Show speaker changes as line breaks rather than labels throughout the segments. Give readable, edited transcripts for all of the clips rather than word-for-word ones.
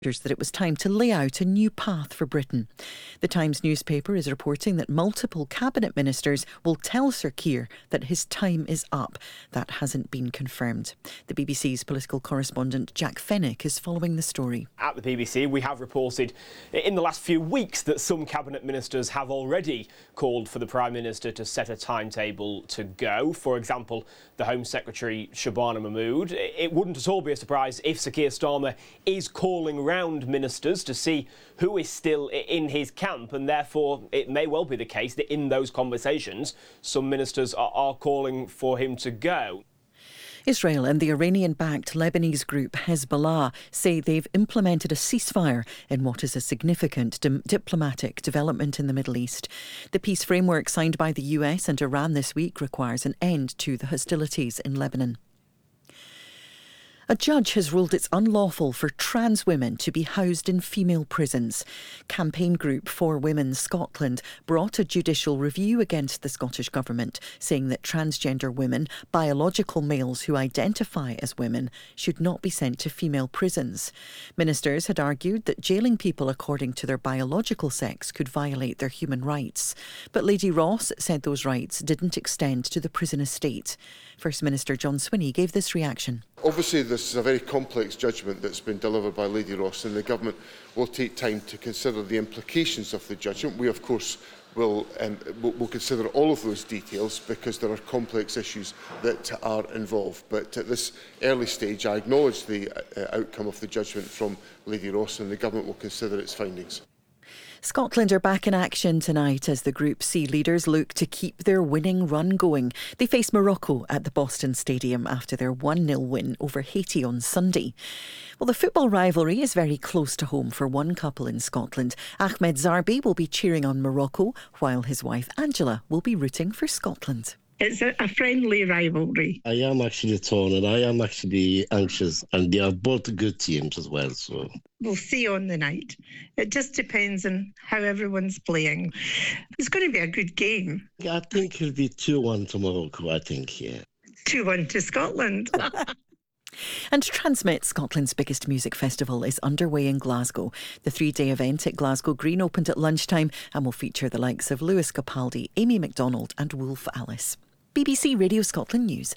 that it was time to lay out a new path for Britain. The Times newspaper is reporting that multiple cabinet ministers will tell Sir Keir that his time is up. That hasn't been confirmed. The BBC's political correspondent Jack Fenwick is following the story.
At the BBC, we have reported in the last few weeks that some cabinet ministers have already called for the Prime Minister to set a timetable to go. For example, the Home Secretary Shabana Mahmood. It wouldn't at all be a surprise if Sir Keir Starmer is calling round ministers to see who is still in his camp, and therefore it may well be the case that in those conversations some ministers are calling for him to go.
Israel and the Iranian-backed Lebanese group Hezbollah say they've implemented a ceasefire in what is a significant diplomatic development in the Middle East. The peace framework signed by the US and Iran this week requires an end to the hostilities in Lebanon. A judge has ruled it's unlawful for trans women to be housed in female prisons. Campaign group For Women Scotland brought a judicial review against the Scottish Government, saying that transgender women, biological males who identify as women, should not be sent to female prisons. Ministers had argued that jailing people according to their biological sex could violate their human rights. But Lady Ross said those rights didn't extend to the prison estate. First Minister John Swinney gave this reaction.
Obviously, this is a very complex judgment that's been delivered by Lady Ross, and the Government will take time to consider the implications of the judgment. We, of course, will consider all of those details because there are complex issues that are involved. But at this early stage, I acknowledge the outcome of the judgment from Lady Ross, and the Government will consider its findings.
Scotland are back in action tonight as the Group C leaders look to keep their winning run going. They face Morocco at the Boston Stadium after their 1-0 win over Haiti on Sunday. Well, the football rivalry is very close to home for one couple in Scotland. Ahmed Zarbi will be cheering on Morocco, while his wife Angela will be rooting for Scotland.
It's a friendly rivalry.
I am actually torn and I am actually anxious, and they are both good teams as well. So
we'll see on the night. It just depends on how everyone's playing. It's going to be a good game.
I think it'll be 2-1 to Morocco, I think, yeah.
2-1 to Scotland.
And Transmit, Scotland's biggest music festival, is underway in Glasgow. The 3-day event at Glasgow Green opened at lunchtime and will feature the likes of Lewis Capaldi, Amy MacDonald and Wolf Alice. BBC Radio Scotland News.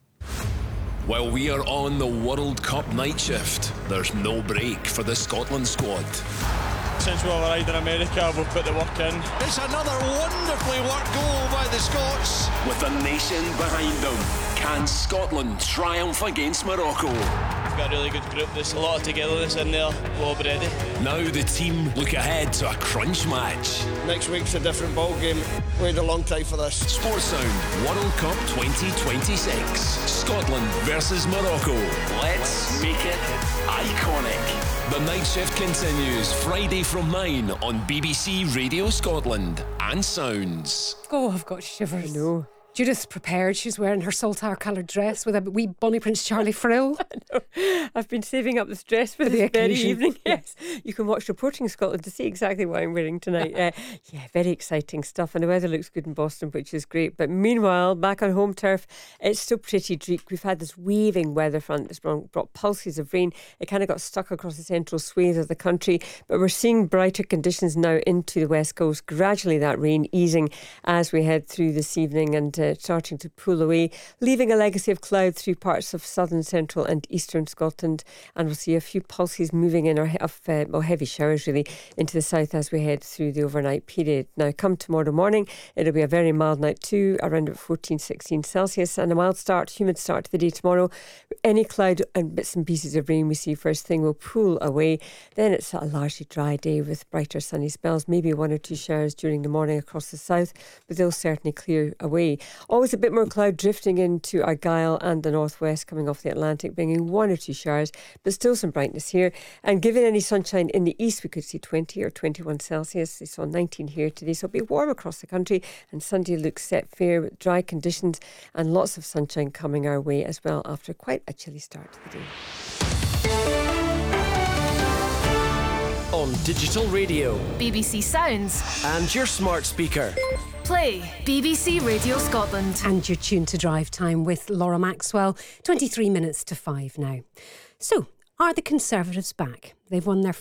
While we are on the World Cup night shift, there's no break for the Scotland squad.
Since we arrived in America, we've put the work in.
It's another wonderfully worked goal by the Scots.
With the nation behind them, can Scotland triumph against Morocco?
We've got a really good group. There's a lot of togetherness in there. We'll be ready.
Now the team look ahead to a crunch match.
Next week's a different ball game. Waited a long time for this.
Sports Sound World Cup 2026. Scotland versus Morocco. Let's make it iconic. The night shift continues Friday from 9 on BBC Radio Scotland and Sounds.
Oh, I've got shivers. I know. Judith's prepared. She's wearing her saltire-coloured dress with a wee Bonnie Prince Charlie frill.
I know. I've been saving up this dress for this very evening. Yes, you can watch Reporting Scotland to see exactly what I'm wearing tonight. Yeah, very exciting stuff, and the weather looks good in Boston, which is great. But meanwhile, back on home turf, it's still pretty dreek. We've had this waving weather front that's brought pulses of rain. It kind of got stuck across the central swathe of the country, but we're seeing brighter conditions now into the west coast. Gradually, that rain easing as we head through this evening and starting to pull away, leaving a legacy of cloud through parts of southern, central and eastern Scotland. And we'll see a few pulses moving in, heavy showers really, into the south as we head through the overnight period. Now, come tomorrow morning, it'll be a very mild night too, around about 14, 16 Celsius, and a mild start, humid start to the day tomorrow. Any cloud and bits and pieces of rain we see first thing will pull away. Then it's a largely dry day with brighter sunny spells, maybe 1 or 2 showers during the morning across the south, but they'll certainly clear away. Always a bit more cloud drifting into Argyll and the northwest coming off the Atlantic, bringing 1 or 2 showers, but still some brightness here. And given any sunshine in the east, we could see 20 or 21 Celsius. They saw 19 here today, so it'll be warm across the country. And Sunday looks set fair with dry conditions and lots of sunshine coming our way as well after quite a chilly start to the day.
On digital radio,
BBC Sounds,
and your smart speaker.
Play BBC Radio Scotland.
And you're tuned to Drive Time with Laura Maxwell. 23 minutes to 5 now. So, are the Conservatives back? They've won their